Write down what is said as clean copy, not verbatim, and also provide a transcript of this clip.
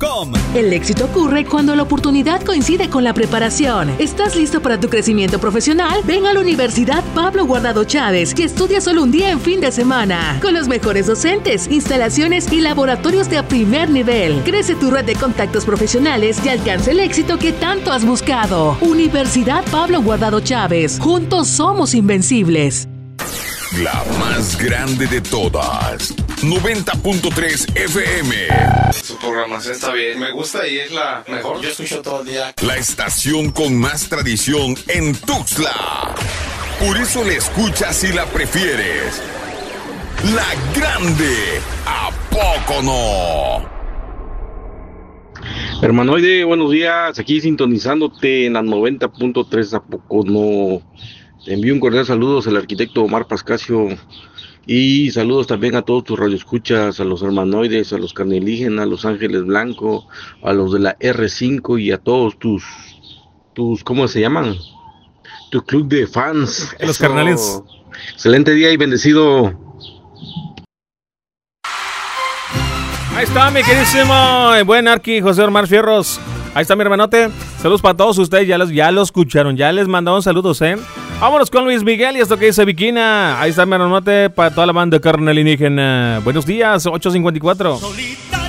El éxito ocurre cuando la oportunidad coincide con la preparación. ¿Estás listo para tu crecimiento profesional? Ven a la Universidad Pablo Guardado Chávez y estudia solo un día en fin de semana. Con los mejores docentes, instalaciones y laboratorios de primer nivel. Crece tu red de contactos profesionales y alcanza el éxito que tanto has buscado. Universidad Pablo Guardado Chávez. Juntos somos invencibles. La más grande de todas. 90.3 FM. Su programación está bien. Me gusta y es la mejor. Yo escucho todo el día. La estación con más tradición en Tuxtla. Por eso la escuchas y la prefieres. La grande. ¿A poco no? Hermanoide, buenos días. Aquí sintonizándote en la 90.3. ¿A poco no? Te envío un cordial saludos al arquitecto Omar Pascasio. Y saludos también a todos tus radioescuchas, a los hermanoides, a los carnelígenas, a los ángeles blancos, a los de la R5 y a todos tus ¿cómo se llaman? Tu club de fans. Los carnales. Excelente día y bendecido. Ahí está mi queridísimo buen Arqui José Omar Fierros. Ahí está mi hermanote. Saludos para todos ustedes, ya lo escucharon, ya les mandaron saludos, Vámonos con Luis Miguel y esto que dice Viquina. Ahí está mi hermanote para toda la banda carnalígena. Buenos días, 8:54.